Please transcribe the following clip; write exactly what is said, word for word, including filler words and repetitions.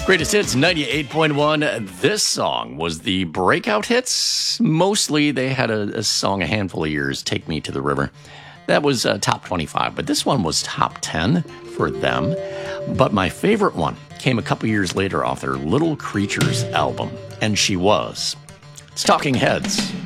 Greatest Hits ninety-eight point one. This song was the breakout hits. Mostly they had a, a song a handful of years, Take Me to the River. That was uh, top twenty-five, but this one was top ten for them. But my favorite one came a couple years later off their Little Creatures album, and she was. It's Talking Heads.